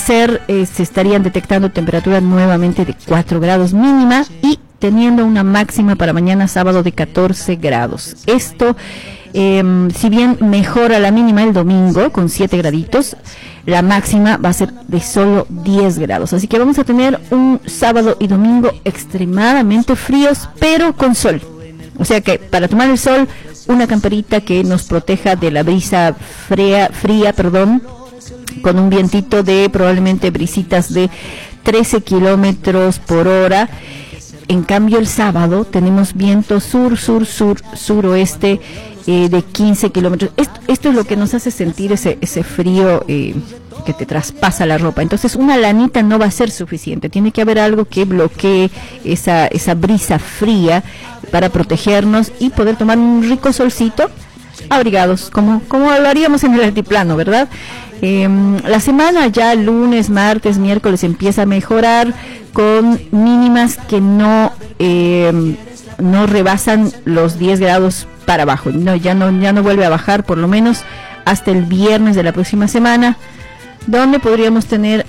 amanecer se estarían detectando temperaturas nuevamente de 4 grados mínima y teniendo una máxima para mañana sábado de 14 grados. Esto, si bien mejora la mínima el domingo con 7 graditos, la máxima va a ser de solo 10 grados. Así que vamos a tener un sábado y domingo extremadamente fríos, pero con sol. O sea que para tomar el sol, una camperita que nos proteja de la brisa fría, con un vientito de probablemente brisitas de 13 kilómetros por hora. En cambio el sábado tenemos viento suroeste de 15 kilómetros. Esto es lo que nos hace sentir ese frío que te traspasa la ropa. Entonces una lanita no va a ser suficiente, tiene que haber algo que bloquee esa brisa fría para protegernos y poder tomar un rico solcito abrigados, como lo haríamos en el altiplano, ¿verdad? La semana ya lunes, martes, miércoles empieza a mejorar con mínimas que no rebasan los 10 grados para abajo. Ya no vuelve a bajar por lo menos hasta el viernes de la próxima semana, donde podríamos tener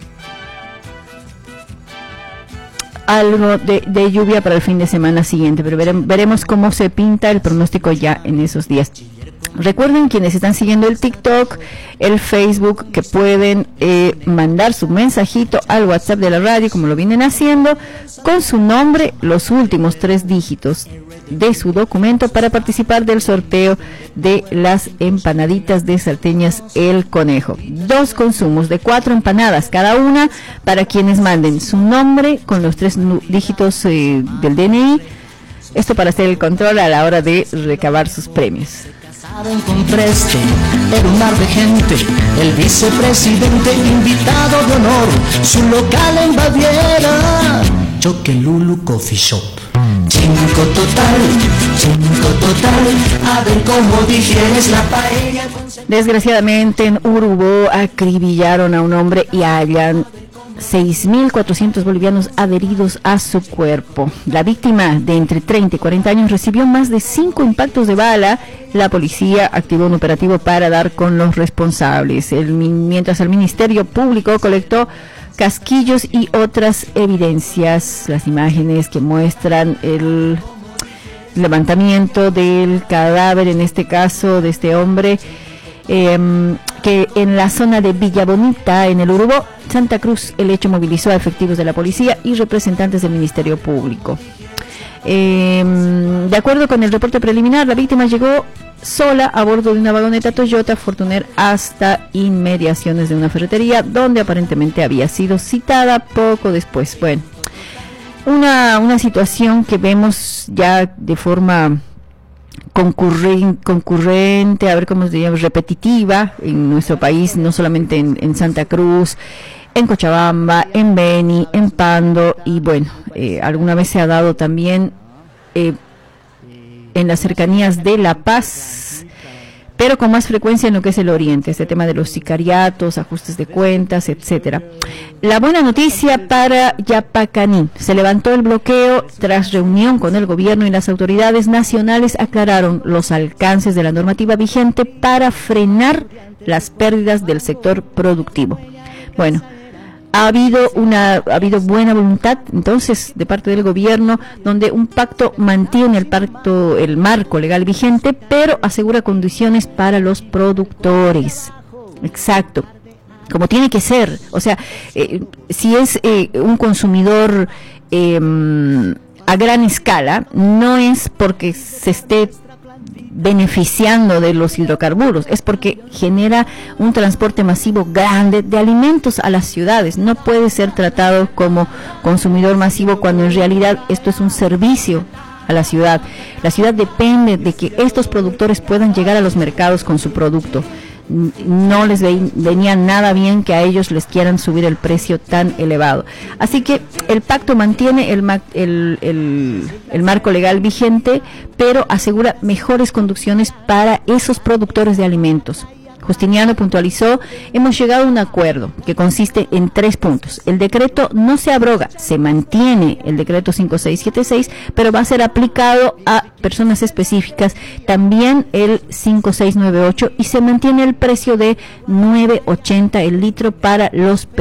algo de lluvia para el fin de semana siguiente, pero veremos cómo se pinta el pronóstico ya en esos días. Recuerden, quienes están siguiendo el TikTok, el Facebook, que pueden mandar su mensajito al WhatsApp de la radio, como lo vienen haciendo, con su nombre, los últimos 3 dígitos de su documento, para participar del sorteo de las empanaditas de Salteñas El Conejo. 2 consumos de 4 empanadas cada una, para quienes manden su nombre con los 3 dígitos del DNI. Esto para hacer el control a la hora de recabar sus premios. Con Preste, era un mar de gente, el vicepresidente invitado de honor, su local en Baviera, Choquelulu Coffee Shop. Cinco total, a ver cómo digieres la paella. Desgraciadamente en Urubó acribillaron a un hombre y hallan 6.400 bolivianos adheridos a su cuerpo. La víctima, de entre 30 y 40 años, recibió más de 5 impactos de bala. La policía activó un operativo para dar con los responsables, mientras el Ministerio Público colectó casquillos y otras evidencias. Las imágenes que muestran el levantamiento del cadáver, en este caso de este hombre, que en la zona de Villa Bonita, en el Urubó, Santa Cruz, el hecho movilizó a efectivos de la policía y representantes del Ministerio Público. De acuerdo con el reporte preliminar, la víctima llegó sola a bordo de una vagoneta Toyota Fortuner hasta inmediaciones de una ferretería, donde aparentemente había sido citada poco después. Bueno, una situación que vemos ya de forma concurrente, a ver cómo se llama, repetitiva en nuestro país, no solamente en Santa Cruz, en Cochabamba, en Beni, en Pando, y bueno, alguna vez se ha dado también en las cercanías de La Paz, pero con más frecuencia en lo que es el oriente, este tema de los sicariatos, ajustes de cuentas, etcétera. La buena noticia para Yapacaní: se levantó el bloqueo tras reunión con el gobierno, y las autoridades nacionales aclararon los alcances de la normativa vigente para frenar las pérdidas del sector productivo. Bueno, ha habido buena voluntad entonces de parte del gobierno, donde un pacto mantiene el marco legal vigente, pero asegura condiciones para los productores. Exacto, como tiene que ser. O sea, si es un consumidor a gran escala, no es porque se esté beneficiando de los hidrocarburos, es porque genera un transporte masivo grande de alimentos a las ciudades. No puede ser tratado como consumidor masivo cuando en realidad esto es un servicio a la ciudad. La ciudad depende de que estos productores puedan llegar a los mercados con su producto. No les venía nada bien que a ellos les quieran subir el precio tan elevado. Así que el pacto mantiene el marco legal vigente, pero asegura mejores condiciones para esos productores de alimentos. Justiniano puntualizó: hemos llegado a un acuerdo que consiste en 3 puntos. El decreto no se abroga, se mantiene el decreto 5676, pero va a ser aplicado a personas específicas, también el 5698, y se mantiene el precio de 9.80 el litro para los